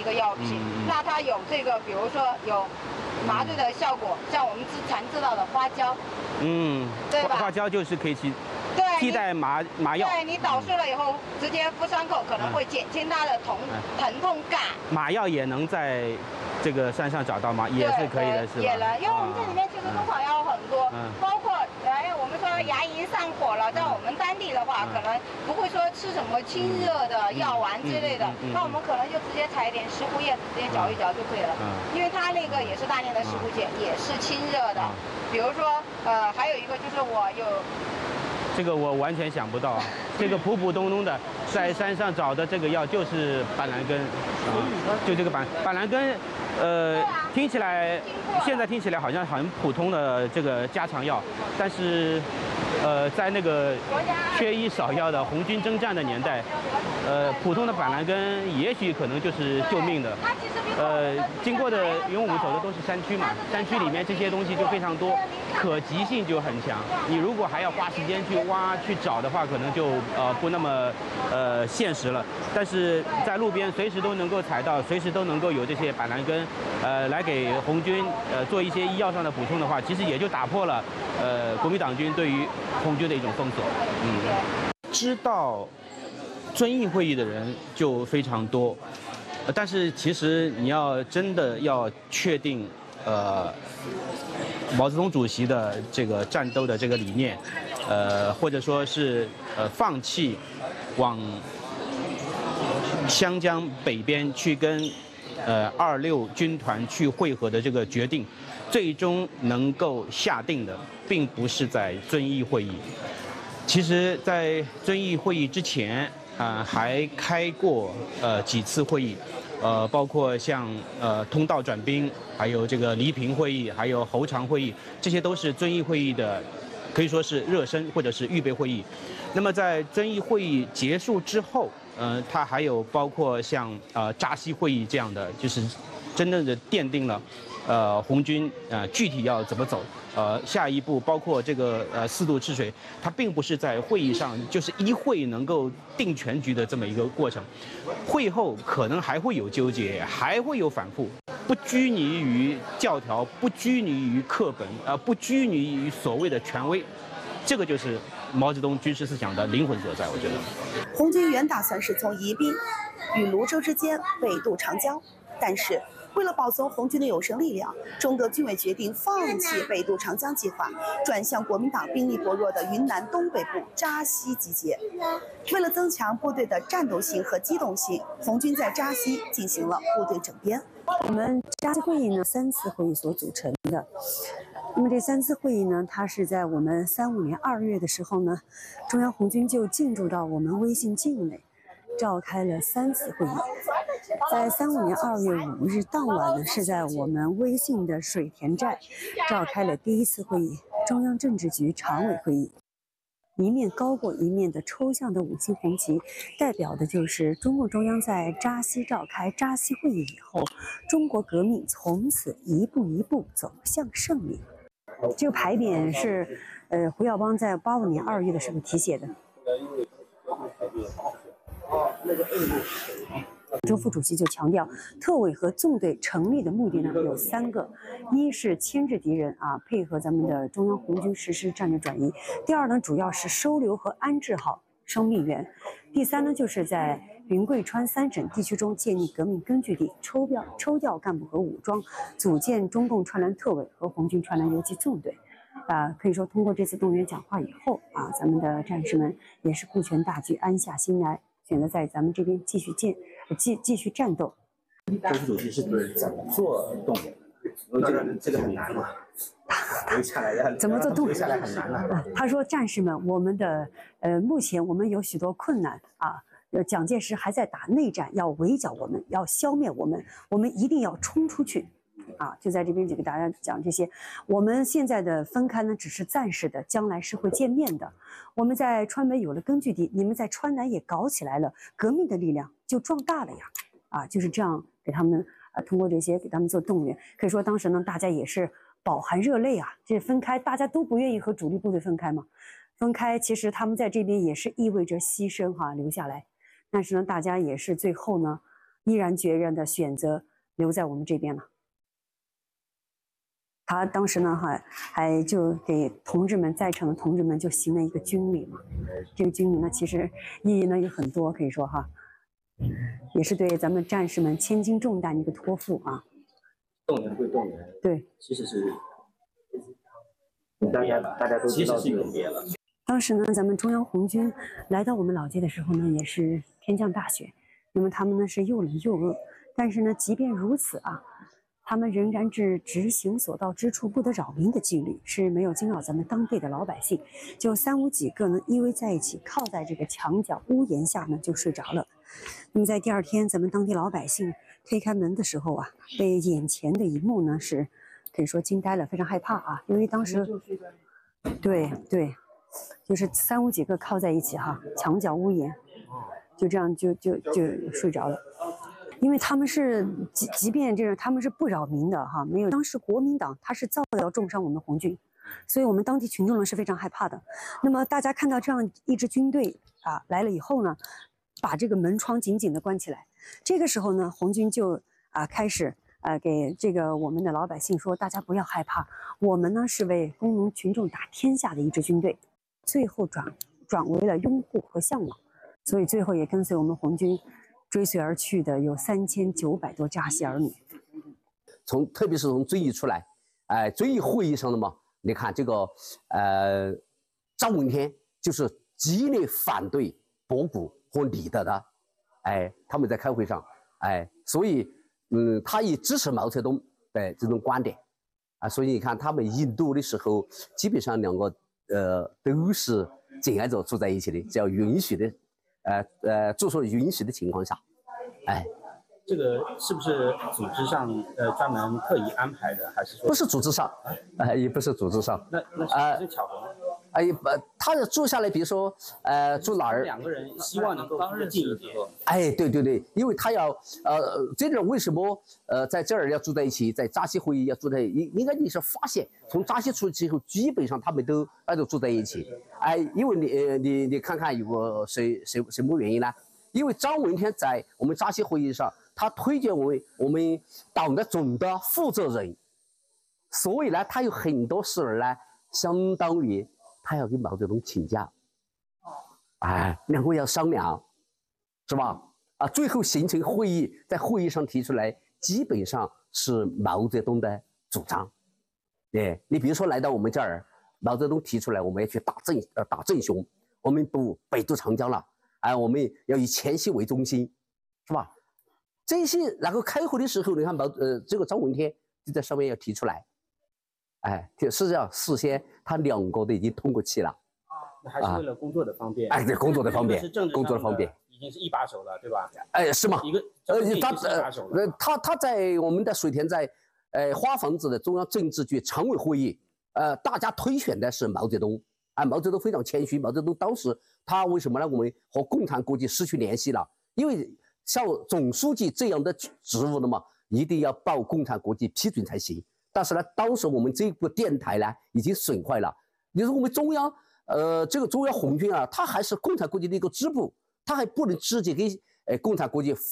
个药品，那它有这个，比如说有麻醉的效果，像我们常知道的花椒，对吧？ 花椒就是可以去对替代麻药。 对你捣碎了以后，直接敷伤口，可能会减轻它的疼痛感。 麻药也能在这个山上找到吗？也是可以的，是吧？ 也能，因为我们这里面其实中草药很多，包括我们说牙龈上火了，在我们当地的话，可能不会说吃什么清热的药丸之类的，那我们可能就直接采一点石斛叶子，直接嚼一嚼就可以了。因为它那个也是大量的石斛碱，也是清热的。比如说，还有一个就是我有。 这个我完全想不到啊！这个普普通通的在山上找的这个药就是板蓝根，就这个板蓝根，听起来现在听起来好像很普通的这个家常药，但是，在那个缺医少药的红军征战的年代，普通的板蓝根也许可能就是救命的。经过的，因为我们走的都是山区嘛，山区里面这些东西就非常多，可及性就很强。你如果还要花时间去挖去找的话，可能就不那么现实了。但是在路边随时都能够采到，随时都能够有这些板蓝根，来给红军做一些医药上的补充的话，其实也就打破了国民党军对于红军的一种封锁。知道遵义会议的人就非常多。但是其实你要真的要确定，毛泽东主席的这个战斗的这个理念，或者说是放弃往湘江北边去跟26军团去会合的这个决定，最终能够下定的，并不是在遵义会议。其实，在遵义会议之前，还开过几次会议。包括像通道转兵，还有这个黎平会议，还有侯长会议，这些都是遵义会议的，可以说是热身或者是预备会议。那么在遵义会议结束之后，它还有包括像扎西会议这样的，就是真正的奠定了红军具体要怎么走。下一步包括这个4渡赤水，它并不是在会议上就是一会能够定全局的这么一个过程，会后可能还会有纠结，还会有反复，不拘泥于教条，不拘泥于课本，不拘泥于所谓的权威，这个就是毛泽东军事思想的灵魂所在。我觉得， 红军原打算是从宜宾与泸州之间北渡长江，但是为了保存红军的有生力量，中德军委决定放弃北渡长江计划，转向国民党兵力薄弱的云南东北部扎西集结。为了增强部队的战斗性和机动性，红军在扎西进行了部队整编。 我们扎西会议呢，3次会议所组成的。那么这3次会议呢，它是在我们35年2月的时候呢，中央红军就进驻到我们威信境内，召开了3次会议。在35年2月5日当晚呢，是在我们威信的水田寨召开了第1次会议，中央政治局常委会议。一面高过一面的抽象的5星红旗，代表的就是中共中央在扎西召开扎西会议以后，中国革命从此一步一步走向胜利。这个牌匾是胡耀邦在85年2月的时候题写的。周副主席就强调，特委和纵队成立的目的呢有3个：一是牵制敌人配合咱们的中央红军实施战略转移；第二呢，主要是收留和安置好生命源；第3呢，就是在云贵川3省地区中建立革命根据地，抽调干部和武装，组建中共川南特委和红军川南游击纵队。可以说通过这次动员讲话以后咱们的战士们也是顾全大局，安下心来，选择在咱们这边继续战斗。 周副主席是怎么做动员？这个很难嘛， 怎么做动员？ 下来很难了。 他说：“战士们，我们的目前我们有许多困难蒋介石还在打内战，要围剿我们，要消灭我们，我们一定要冲出去。”就在这边就给大家讲这些。我们现在的分开呢，只是暂时的，将来是会见面的。我们在川北有了根据地，你们在川南也搞起来了，革命的力量就壮大了呀！就是这样给他们通过这些给他们做动员。可以说当时呢，大家也是饱含热泪这分开，大家都不愿意和主力部队分开嘛。分开其实他们在这边也是意味着牺牲留下来。但是呢，大家也是最后呢， 毅然决然的选择留在我们这边了。他当时呢，还就给同志们在场的同志们就行了一个军礼嘛。这个军礼呢，其实意义呢有很多，可以说哈，也是对咱们战士们千斤重担的一个托付啊。 动员归动员， 对， 其实是大家都知道是有别了。 当时呢，咱们中央红军来到我们老街的时候呢，也是天降大雪，那么他们呢是又冷又饿，但是呢，即便如此啊。他们仍然是执行所到之处不得扰民的纪律，是没有惊扰咱们当地的老百姓。就3、5几个呢依偎在一起，靠在这个墙角屋檐下呢就睡着了。那么在第2天，咱们当地老百姓推开门的时候啊，被眼前的一幕呢是可以说惊呆了，非常害怕啊，因为当时对，就是3、5几个靠在一起哈，墙角屋檐，就这样就睡着了。因为他们是即便这样，他们是不扰民的哈，没有。当时国民党他是造谣重伤我们红军，所以我们当地群众呢是非常害怕的。那么大家看到这样一支军队啊来了以后呢，把这个门窗紧紧的关起来。这个时候呢，红军就开始给这个我们的老百姓说，大家不要害怕，我们呢是为工农群众打天下的一支军队。最后转为了拥护和向往，所以最后也跟随我们红军。追随而去的有3900多扎西儿女， 特别是从遵义出来，遵义会议上的嘛，你看这个张闻天就是极力反对博古和李德的，他们在开会上，所以他也支持毛泽东的这种观点，所以你看他们印度的时候，基本上2个都是紧挨着住在一起的，只要允许的。住宿允许的情况下， 这个是不是组织上专门特意安排的，还是说不是组织上？也不是组织上。 那是巧合吗？ 他住下来，比如说住哪儿 ？2个人希望能够更近一点。 对，因为他要这种为什么在这儿要住在一起，在扎西会议要住在应该你是发现从扎西出去之后，基本上他们都住在一起。因为你看看有个什么原因呢？因为张闻天在我们扎西会议上，他推荐为我们党的总的负责人，所以呢，他有很多事儿呢，相当于他要跟毛泽东请假，2个要商量，是吧？最后形成会议，在会议上提出来，基本上是毛泽东的主张。你比如说来到我们这儿，毛泽东提出来，我们要去打郑雄，我们不北渡长江了，我们要以黔西为中心，是吧？这些然后开会的时候，你看这个张闻天就在上面要提出来，实际上事先他2个都已经通过气了。 那还是为了工作的方便。 对，工作的方便， 工作的方便， 已经是一把手了，对吧？ 是吗？他在我们的水田在花房子的中央政治局常委会议，大家推选的是毛泽东，毛泽东非常谦虚。毛泽东当时他为什么呢？我们和共产国际失去联系了，因为像总书记这样的职务的嘛，一定要报共产国际批准才行。但是呢，当时我们这部电台呢已经损坏了。你说我们中央，这个中央红军啊，它还是共产国际的一个支部，它还不能直接给共产国际